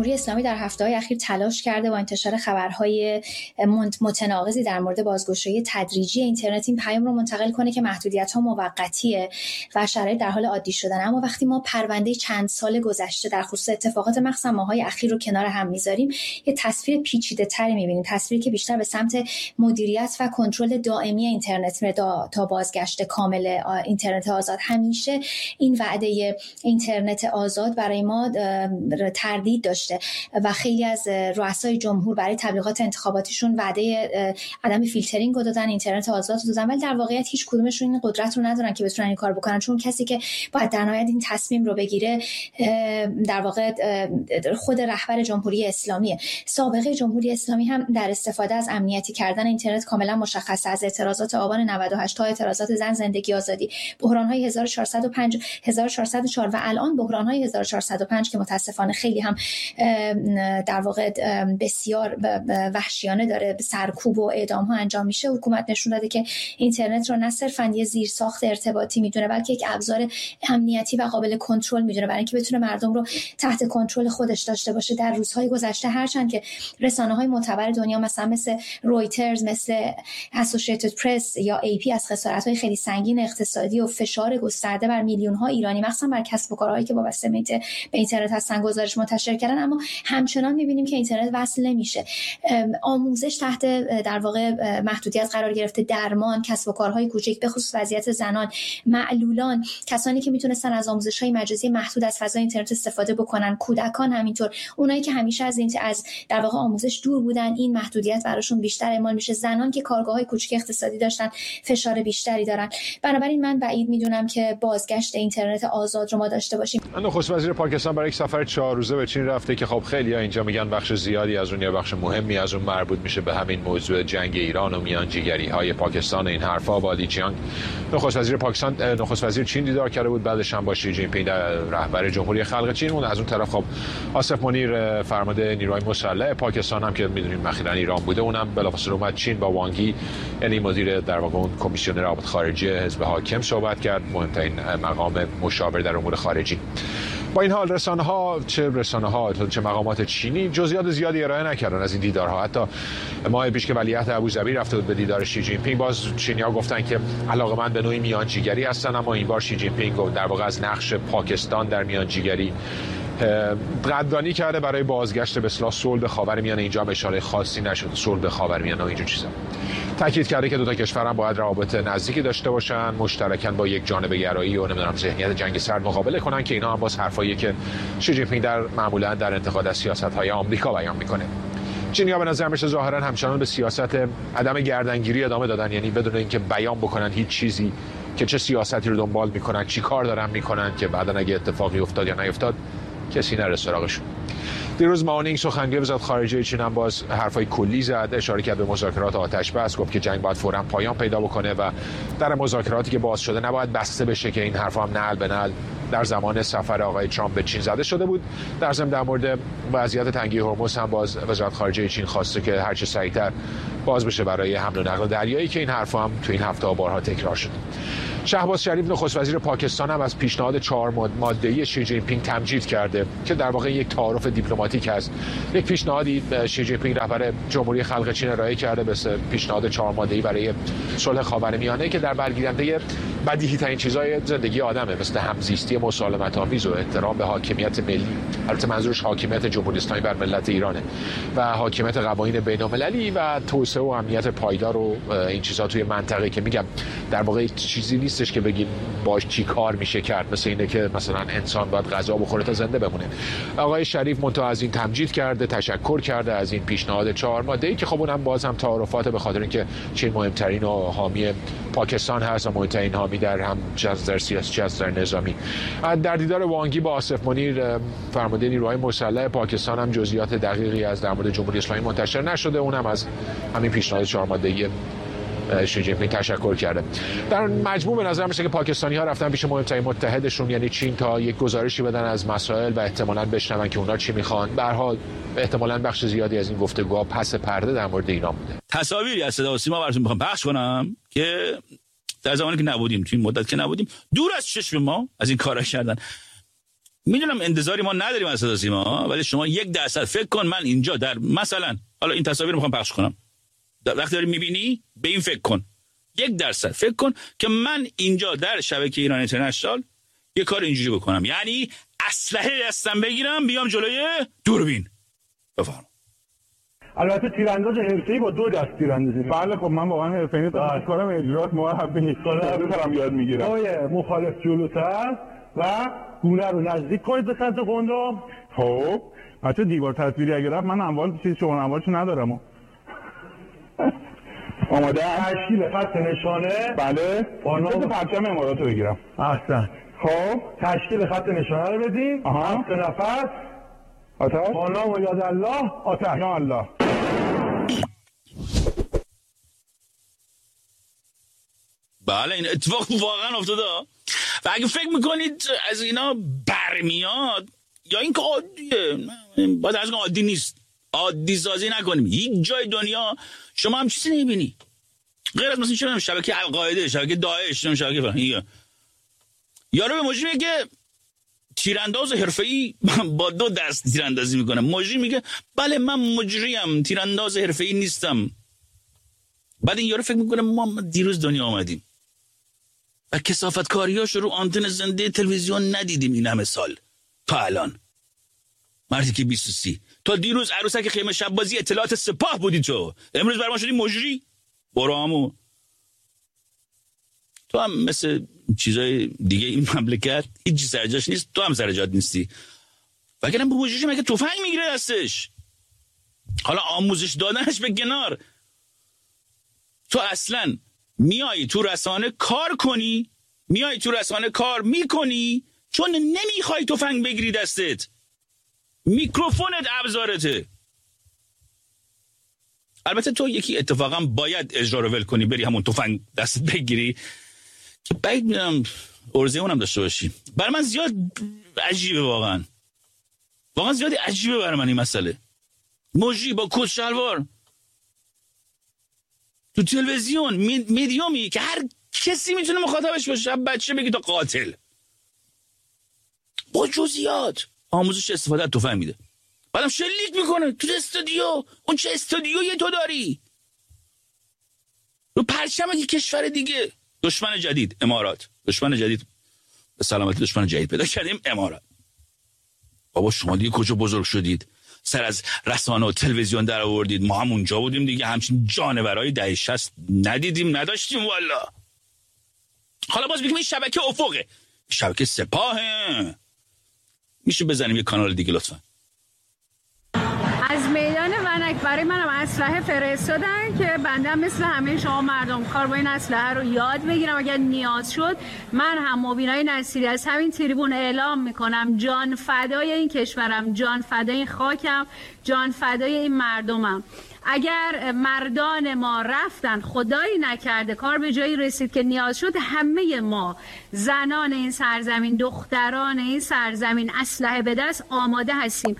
جمهوری اسلامی در هفته‌های اخیر تلاش کرده با انتشار خبرهای متناقضی در مورد بازگشایی تدریجی اینترنت این پیام رو منتقل کنه که محدودیت‌ها موقتیه و شرایط در حال عادی شدن. اما وقتی ما پرونده چند سال گذشته در خصوص اتفاقات مخصوصا ماهای اخیر رو کنار هم می‌ذاریم، یه تصویر پیچیده‌تری می‌بینیم، تصویری که بیشتر به سمت مدیریت و کنترل دائمی اینترنت میره تا بازگشت کامل اینترنت آزاد. همیشه این وعده اینترنت آزاد برای ما تردید داشته و خیلی از رؤسای جمهور برای تبلیغات انتخاباتیشون وعده عدم فیلترینگ رو دادن، اینترنت آزاد رو دادن، ولی در واقعیت هیچ کدومشون این قدرت رو ندارن که بتونن این کار بکنن، چون کسی که باید در نهایت این تصمیم رو بگیره در واقع خود رهبر جمهوری اسلامیه. سابقه جمهوری اسلامی هم در استفاده از امنیتی کردن اینترنت کاملا مشخصه، از اعتراضات آبان 98 تا اعتراضات زن زندگی آزادی، بحران‌های 1405 1404 و الان بحران‌های 1405 که متاسفانه خیلی هم در واقع بسیار وحشیانه داره سرکوب و اعدام‌ها انجام میشه. حکومت نشون داده که اینترنت رو نه صرفاً یه زیرساخت ارتباطی میدونه، بلکه یک ابزار امنیتی و قابل کنترل میدونه برای اینکه بتونه مردم رو تحت کنترل خودش داشته باشه. در روزهای گذشته هرچند که رسانه‌های معتبر دنیا مثل رویترز، مثل اسوسییتد پرس یا AP از خسارت‌های خیلی سنگین اقتصادی و فشار گسترده بر میلیون‌ها ایرانی مخصوصا بر کسب و کارهایی که وابسته به اینترنت هستن گزارش منتشر کردن، اما همچنان می‌بینیم که اینترنت وصل نمیشه. آموزش تحت در واقع محدودیت قرار گرفته، درمان، کسب و کارهای کوچک به خصوص وضعیت زنان، معلولان، کسانی که میتونستن از آموزش‌های مجازی محدود از فضای اینترنت استفاده بکنن، کودکان همینطور، اونایی که همیشه از در واقع آموزش دور بودن، این محدودیت براشون بیشتر اعمال میشه. زنان که کارگاه‌های کوچیک اقتصادی داشتن فشار بیشتری دارن. بنابراین من بعید میدونم که بازگشت اینترنت آزاد رو ما داشته باشیم. نخست وزیر پاکستان برای یک سفر 4 روزه به چین رفته که خب خیلی‌ها اینجا میگن بخش زیادی از اون یا بخش مهمی از اون مربوط میشه به همین موضوع جنگ ایران و میانجیگری‌های پاکستان و این حرفا. با لی جیانگ نخست وزیر پاکستان نخست وزیر چین دیدار کرده بود، بعدش هم با شی جین پینگ رهبر جمهوری خلق چین. اون از اون طرف خب آصف منیر فرمانده نیروهای مسلح پاکستان هم که میدونیم اخیراً ایران بوده، اونم بلافاصله اومد چین با وانگی یعنی مدیر در واقع اون کمیسیون روابط خارجه حزب حاکم صحبت کرد، مهمترین مقام مشاور در امور خارجی. با این حال رسانه‌ها چه مقامات چینی جزئیات زیادی ارائه نکردن از این دیدارها. حتی ماه پیش که ولیعهد ابوظبی رفته بود به دیدار شی جین پینگ، باز چینی‌ها گفتن که علاقه‌مند به نوعی میانجیگری هستن، اما این بار شی جین پینگ در واقع از نقش پاکستان در میانجیگری قدردانی کرده برای بازگشت به اصطلاح صلح به خاورمیانه. اینجا هم اشاره خاصی نشد صلح به خاورمیانه و اینجور چیزا. تاکید کرده که دو تا کشور هم باید روابط نزدیکی داشته باشن، مشترکاً با یک جانبه گرایی و نمیدونم ذهنیت جنگ سرد مقابله کنن، که اینا هم باز حرفاییه که شی جین پینگ معمولاً در انتقاد از سیاست‌های آمریکا بیان میکنه. چینی‌ها به نظر میشه ظاهراً همچنان به سیاست عدم گردنگیری ادامه دادن، یعنی بدون اینکه بیان بکنن هیچ چیزی که چه سیاستی رو دنبال میکنن، چی کار دارن میکنن، که بعداً اگه اتفاقی افتاد یا نیفتاد کسی نره سراغشون. دیروز مانینگ سخنگوی وزارت خارجه چین هم باز حرفای کلی زد، اشاره کرد به مذاکرات آتش بس، گفت که جنگ باید فوراً پایان پیدا بکنه و در مذاکراتی که باز شده نباید بسته بشه، که این حرفا هم نعل به نعل در زمان سفر آقای ترامپ به چین زده شده بود. در ضمن در مورد وضعیت تنگی هرمز هم باز وزارت خارجه چین خواسته که هر چه سریعتر باز بشه برای حمل و نقل دریایی، که این حرفا هم تو این هفته بارها تکرار شد. شهباز شریف نخست وزیر پاکستان هم از پیشنهاد 4 ماده‌ای شی جین پینگ تمجید کرده که در واقع یک تعارف دیپلماتیک است. یک پیشنهادی شی جین پینگ رهبر جمهوری خلق چین ارائه کرده به پیشنهاد 4 ماده‌ای برای صلح خاورمیانه که در برگیرنده بدیهی ترین چیزای زندگی آدمه، مثل همزیستی مسالمت آمیز و احترام به حاکمیت ملی. البته منظورش حاکمیت جمهوری اسلامی بر ملت ایرانه و حاکمیت قوانین بین‌المللی و توسعه و امنیت پایدار و این چیزا توی منطقه، که میگم در واقع چیزی نیستش که بگیم باش چی کار میشه کرد، مثل اینه که مثلا انسان باید غذا بخوره تا زنده بمونه. آقای شریف منتها از این تمجید کرده، تشکر کرده از این پیشنهاد 4 ماده‌ای که خب اونم باز هم تعارفات، به خاطر اینکه چین مهمترین و حامی پاکستان هست و مهمترین حامی در هم جزر سیاسی جزر نظامی. در دیدار وانگی با آصف منیر فرمانده نیروهای مسلح پاکستان هم جزئیات دقیقی از در مورد جمهوری اسلامی منتشر نشده، اونم از همین پیشنهاد 4 ماده‌ای شی جین پینگ تشکر کرده. در مجموع به نظر میاد که پاکستانی‌ها رفتن پیش مهمترین متحدشون یعنی چین تا یک گزارشی بدن از مسائل و احتمالاً بشنون که اونا چی میخوان. به هر حال احتمالاً بخش زیادی از این گفتگوها پس پرده در مورد ایران بوده. تصاویری از صدا و سیما براتون میخوام پخش کنم که در زمانی که نبودیم، توی مدت که نبودیم، دور از چشم ما از این کارا کردن. میدونم انتظاری ما نداریم از صدا سیما، ولی شما 1% فکر کن من اینجا در مثلا حالا این تصاویر رو میخوام پخش کنم، وقتی داری میبینی به این فکر کن، 1% فکر کن که من اینجا در شبکه ایران اینترنشنال یه کار اینجوری بکنم، یعنی اسلحه دستم بگیرم بیام جلوی دوربین. بفرمایید. البته تیرانداز حرفه‌ای با 2 دست تیراندازی. بله خب من واقعا حرفه‌ای نیستم، کارم اجرات مربی نیست. دارم یاد میگیرم. پای مخالف جلوتر و گونه رو نزدیک کنید به سمت قندم. خب بچه دیوار تصویری اگه رفت من اموال چیز شما اموالشو ندارم. آماده تشکیل خط نشانه. بله بذار پرچم امارات رو بگیرم. احسن. خب تشکیل خط نشانه رو بدیم. 7 نفر. آتش. با نام و یاد الله. آتش. یا الله. بله این اتفاق واقعا افتاده و اگه فکر میکنید از اینا برمیاد یا این که عادیه، باید از این عادی نیست، عادی سازی نکنیم. هیچ جای دنیا شما هم چیزی نمیبینی غیر از مثلا چرا شبکه القاعده، شبکه داعش، شبکه فلان. یارو به موجی میگه تیرانداز حرفه‌ای با 2 دست تیراندازی میکنه. موجی میگه بله من مجریم، تیرانداز حرفه‌ای نیستم. بعد این یارو فکر میکنه ما دیروز دنیا آمدیم و کثافت کاریاش رو آنتن زنده تلویزیون ندیدیم این همه سال تا الان. مردی که 23 تا دیروز عروسک خیمه شب بازی اطلاعات سپاه بودی، تو امروز بر ما شدی مجری. برامو تو هم مثل چیزای دیگه این مملکت هیچ سرجاش نیست، تو هم سرجات نیستی. وگرنه به مجری مگه تفنگ میگیره دستش؟ حالا آموزش دادنش به کنار، تو اصلا میای تو رسانه کار کنی، میای تو رسانه کار میکنی چون نمیخوای تفنگ بگیری دستت، میکروفونت ابزارته. البته تو یکی اتفاقا باید اجرا رو ول کنی بری همون تفنگ دستت بگیری که بعید میدونم ارزه اونم داشته باشی. برای من زیاد عجیبه، واقعا زیاد عجیبه برای من این مسئله. موجی با کت شلوار تو تلویزیون میدیومی که هر کسی میتونه مخاطبش باشه، بچه بگی تا قاتل، با جزئیات آموزش استفاده از تفنگ میده. بعدم شلیک میکنه تو استودیو. اون چه استودیویی تو داری؟ رو پرچم یک کشور دیگه. دشمن جدید امارات، دشمن جدید به سلامتی، دشمن جدید پیدا کردیم امارات. بابا شما دیگه کجا بزرگ شدید؟ سر از رسانه و تلویزیون در آوردید، ما هم اونجا بودیم دیگه، همچین جانورای دهه 60 ندیدیم نداشتیم والا. حالا باز بگیم این شبکه افقه، شبکه سپاهه. میشه بزنیم یه کانال دیگه لطفا؟ از میدان ونک برای منم اسلحه فرستادن که بنده مثل همه شما مردم کار با این اسلحه رو یاد بگیرم. اگر نیاز شد من هم مبینای نصیری از همین تریبون اعلام میکنم جان فدای این کشورم، جان فدای این خاکم، جان فدای این مردمم. اگر مردان ما رفتن، خدایی نکرده کار به جایی رسید که نیاز شد، همه ما زنان این سرزمین، دختران این سرزمین اسلحه به دست آماده هستیم.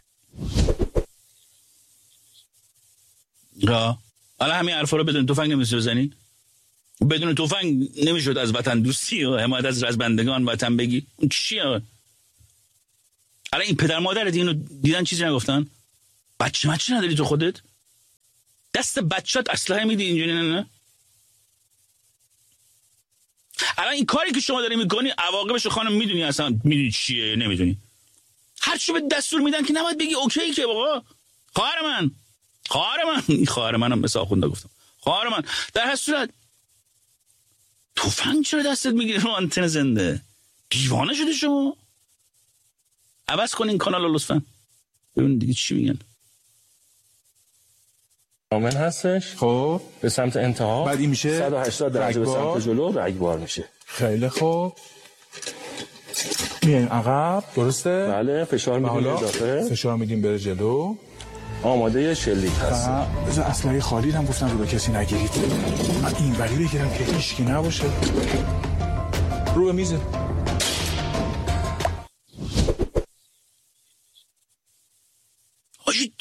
حالا همین حرفا رو بدون تفنگ نمیشه بزنی؟ بدون تفنگ نمیشد از وطن دوستی و حمایت از رزمندگان وطن بگی؟ اون چیه؟ حالا این پدر مادرت اینو دیدن چیزی نگفتن؟ بچه نداری تو خودت؟ دست بچت اسلحه میدی اینجوری؟ نه الان این کاری که شما داری میکنی عواقبش رو خانم میدونی؟ اصلا میدونی چیه؟ نمیدونی. هر چی به دستور میدن که نباید بگی اوکی که بابا خواهر منم مثل آخونده گفتم، خواهر من. در هر صورت تفنگ چرا دستت میگیری رو آنتن زنده؟ دیوانه شده شما؟ عوض کن این کانال رو لطفا ببین دیگه چی میگن. کامل هستش. خب به سمت انتها بعد این میشه 180 درجه به سمت جلو رگبار میشه. خیلی خوب. میایم عقب، درسته؟ بله فشار میدیم اضافه. فشار میدیم بره جلو. آماده شلیک هست. بذار اسلحه خالی هم گفتم رو به کسی نگیرید. من این ولی بگیرم که هیچکی نباشه. رو به میزه. آجی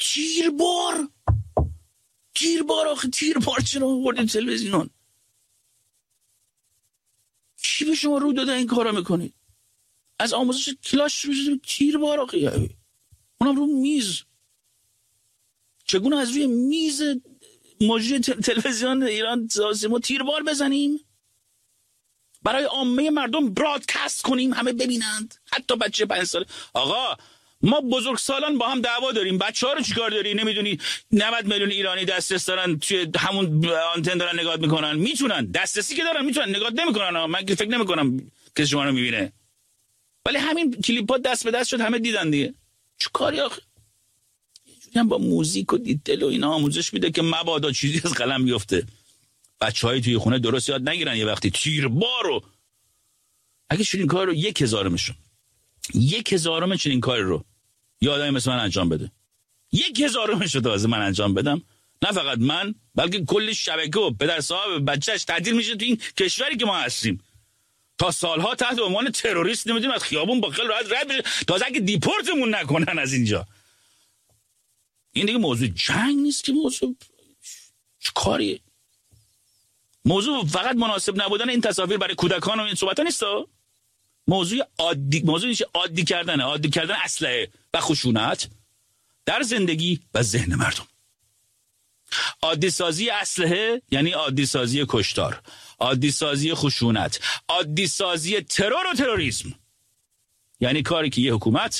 تیربار چرا آوردین تلویزیون؟ کی به شما رو داده این کارا میکنید؟ از آموزش کلاس تیربار آخه، اونم رو میز. چگونه از روی میز مجری تلویزیون ایران ما تیربار بزنیم؟ برای عامه مردم برادکست کنیم همه ببینند، حتی بچه 5 ساله. آقا ما بزرگسالان با هم دعوا داریم، بچه‌ها رو چیکار داری؟ نمیدونی 90 میلیون ایرانی دسترس دارن، توی همون آنتن دارن نگاه میکنن، میتونن دسترسی که دارن میتونن نگاه نمیکنن. من که فکر نمیکنم که شما رو میبینه، ولی همین کلیپ‌ها دست به دست شد، همه دیدن دیگه. چیکاری آخه؟ یه جوری هم با موزیک و دیتل و اینا آموزش میده که مبادا چیزی از قلم بیفته. بچه‌های توی خونه درست یاد نگیرن یه وقتی تیربار رو. اگه چنین کار رو 1000مشون 1000 چنین کار رو یه آدمی مثل من انجام بده، 1000 رو تازه من انجام بدم، نه فقط من بلکه کل شبکه و پدر صاحب بچهش تعطیل میشه تو این کشوری که ما هستیم. تا سالها تحت عنوان تروریست نمیدونیم از خیابون با خیال راحت رد بشه، تازه اگه دیپورتمون نکنن از اینجا. این دیگه موضوع جنگ نیست که موضوع چه کاریه؟ موضوع فقط مناسب نبودن این تصاویر برای کودکان و این صحبت ها نیست. موضوع عادی کردن اسلحه و خشونت در زندگی و ذهن مردم. عادی سازی اسلحه یعنی عادی سازی کشتار، عادی سازی خشونت، عادی سازی ترور و تروریسم. یعنی کاری که یک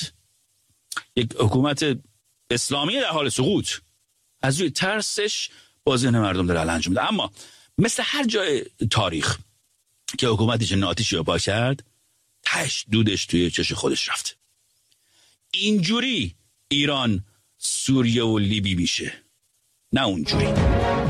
حکومت اسلامی در حال سقوط از روی ترسش با ذهن مردم داره انجام میده. اما مثل هر جای تاریخ که حکومتش ناتیشی رو پا کرد، تش دودش توی چش خودش رفت. اینجوری ایران سوریه و لیبی میشه، نه اونجوری.